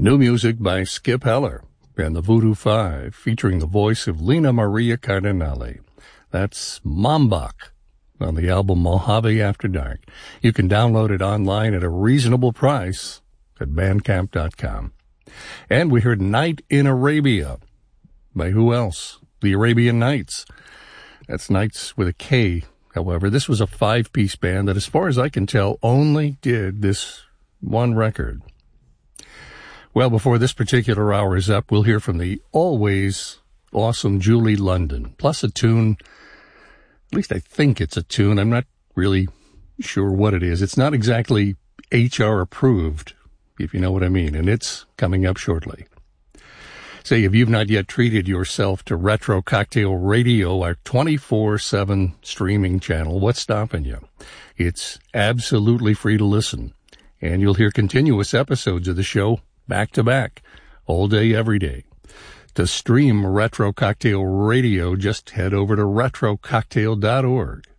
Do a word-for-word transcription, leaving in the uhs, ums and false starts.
New music by Skip Heller and the Voodoo Five, featuring the voice of Lena Maria Cardinale. That's Mombach on the album Mojave After Dark. You can download it online at a reasonable price at bandcamp dot com. And we heard Night in Arabia by who else? The Arabian Nights. That's Nights with a K. However, this was a five-piece band that, as far as I can tell, only did this one record. Well, before this particular hour is up, we'll hear from the always awesome Julie London, plus a tune. At least I think it's a tune. I'm not really sure what it is. It's not exactly H R approved, if you know what I mean, and it's coming up shortly. Say, if you've not yet treated yourself to Retro Cocktail Radio, our twenty-four seven streaming channel, what's stopping you? It's absolutely free to listen, and you'll hear continuous episodes of the show back to back, all day, every day. To stream Retro Cocktail Radio, just head over to retro cocktail dot org.